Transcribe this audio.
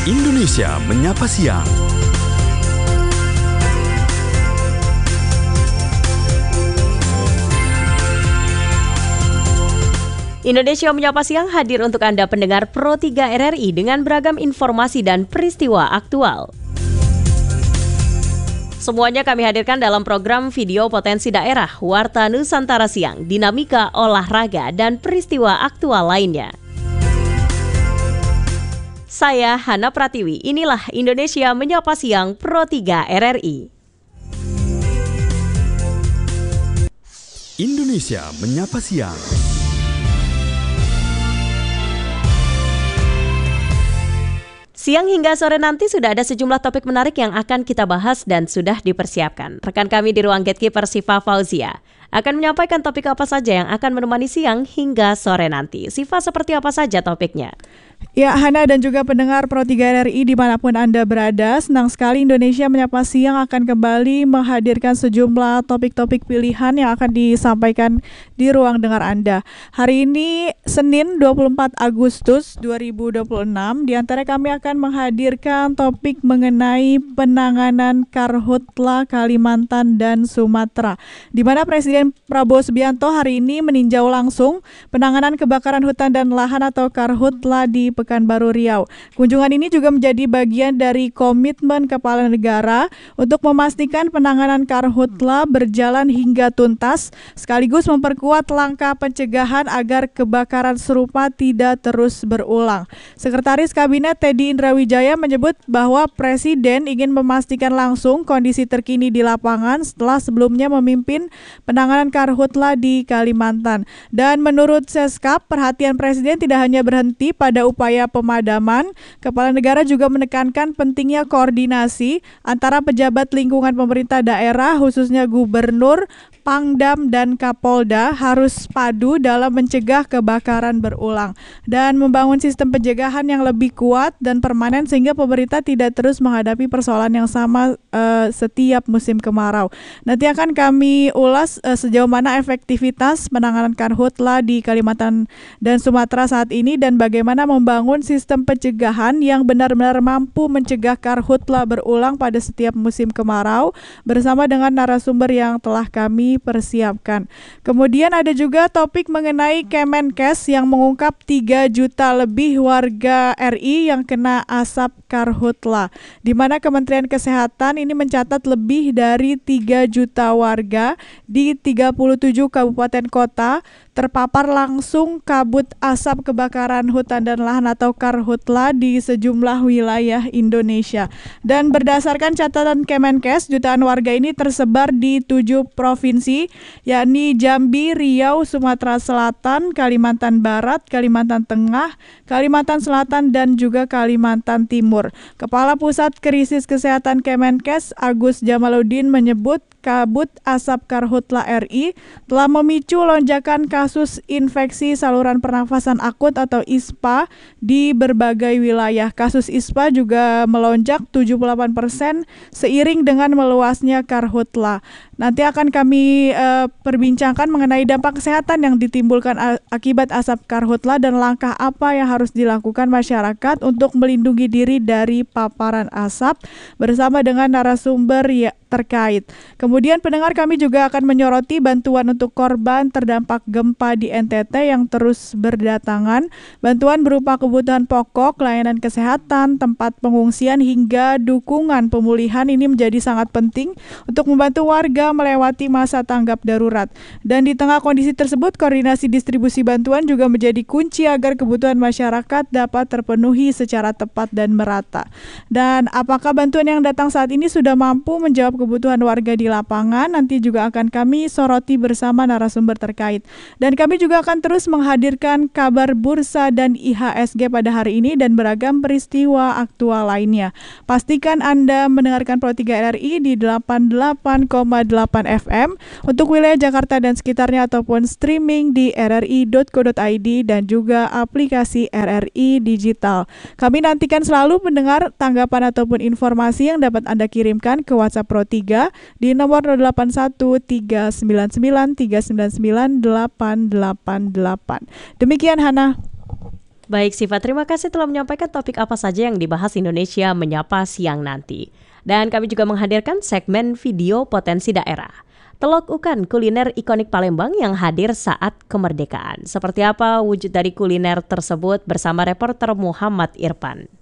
Indonesia Menyapa Siang. Indonesia Menyapa Siang hadir untuk Anda pendengar Pro 3 RRI dengan beragam informasi dan peristiwa aktual. Semuanya kami hadirkan dalam program video potensi daerah, Warta Nusantara Siang, dinamika olahraga, dan peristiwa aktual lainnya. Saya Hana Pratiwi, inilah Indonesia Menyapa Siang Pro 3 RRI. Indonesia Menyapa Siang. Siang hingga sore nanti sudah ada sejumlah topik menarik yang akan kita bahas dan sudah dipersiapkan. Rekan kami di ruang Gatekeeper Siva Fauzia akan menyampaikan topik apa saja yang akan menemani siang hingga sore nanti. Siva, seperti apa saja topiknya? Ya, Hana dan juga pendengar Pro 3 RRI dimanapun Anda berada, senang sekali Indonesia Menyapa Siang akan kembali menghadirkan sejumlah topik-topik pilihan yang akan disampaikan di ruang dengar Anda. Hari ini Senin 24 Agustus 2026, di antara kami akan menghadirkan topik mengenai penanganan karhutla Kalimantan dan Sumatera, di mana Presiden Prabowo Subianto hari ini meninjau langsung penanganan kebakaran hutan dan lahan atau karhutla di Pekanbaru Riau. Kunjungan ini juga menjadi bagian dari komitmen kepala negara untuk memastikan penanganan karhutla berjalan hingga tuntas, sekaligus memperkuat langkah pencegahan agar kebakaran serupa tidak terus berulang. Sekretaris Kabinet Teddy Indrawijaya menyebut bahwa Presiden ingin memastikan langsung kondisi terkini di lapangan setelah sebelumnya memimpin penanganan karhutla di Kalimantan. Dan menurut Seskap, perhatian Presiden tidak hanya berhenti pada upaya pemadaman, kepala negara juga menekankan pentingnya koordinasi antara pejabat lingkungan pemerintah daerah, khususnya gubernur, Pangdam, dan Kapolda harus padu dalam mencegah kebakaran berulang dan membangun sistem pencegahan yang lebih kuat dan permanen sehingga pemerintah tidak terus menghadapi persoalan yang sama setiap musim kemarau. Nanti akan kami ulas sejauh mana efektivitas penanganan karhutla di Kalimantan dan Sumatera saat ini dan bagaimana membangun sistem pencegahan yang benar-benar mampu mencegah karhutla berulang pada setiap musim kemarau bersama dengan narasumber yang telah kami persiapkan. Kemudian ada juga topik mengenai Kemenkes yang mengungkap 3 juta lebih warga RI yang kena asap karhutla, di mana Kementerian Kesehatan ini mencatat lebih dari 3 juta warga di 37 kabupaten kota terpapar langsung kabut asap kebakaran hutan dan lahan atau karhutla di sejumlah wilayah Indonesia. Dan berdasarkan catatan Kemenkes, jutaan warga ini tersebar di 7 provinsi, yakni Jambi, Riau, Sumatera Selatan, Kalimantan Barat, Kalimantan Tengah, Kalimantan Selatan, dan juga Kalimantan Timur. Kepala Pusat Krisis Kesehatan Kemenkes, Agus Jamaluddin, menyebut kabut asap karhutla RI telah memicu lonjakan kasus infeksi saluran pernafasan akut atau ISPA di berbagai wilayah. Kasus ISPA juga melonjak 78% seiring dengan meluasnya karhutla. Nanti akan kami perbincangkan mengenai dampak kesehatan yang ditimbulkan akibat asap karhutla dan langkah apa yang harus dilakukan masyarakat untuk melindungi diri dari paparan asap bersama dengan narasumber terkait. Kemudian pendengar kami juga akan menyoroti bantuan untuk korban terdampak gempa di NTT yang terus berdatangan. Bantuan berupa kebutuhan pokok, layanan kesehatan, tempat pengungsian hingga dukungan pemulihan ini menjadi sangat penting untuk membantu warga melewati masa tanggap darurat. Dan di tengah kondisi tersebut, koordinasi distribusi bantuan juga menjadi kunci agar kebutuhan masyarakat dapat terpenuhi secara tepat dan merata. Dan apakah bantuan yang datang saat ini sudah mampu menjawab kebutuhan warga di lapangan? Nanti juga akan kami soroti bersama narasumber terkait. Dan kami juga akan terus menghadirkan kabar bursa dan IHSG pada hari ini dan beragam peristiwa aktual lainnya. Pastikan Anda mendengarkan Pro 3 RRI di 88,8 FM untuk wilayah Jakarta dan sekitarnya ataupun streaming di rri.co.id dan juga aplikasi RRI Digital. Kami nantikan selalu mendengar tanggapan ataupun informasi yang dapat Anda kirimkan ke WhatsApp Pro 3 di nomor 081399399888. Demikian Hana. Baik Siva, terima kasih telah menyampaikan topik apa saja yang dibahas Indonesia Menyapa siang nanti. Dan kami juga menghadirkan segmen video potensi daerah. Telok Ukan, kuliner ikonik Palembang yang hadir saat kemerdekaan. Seperti apa wujud dari kuliner tersebut bersama reporter Muhammad Irfan.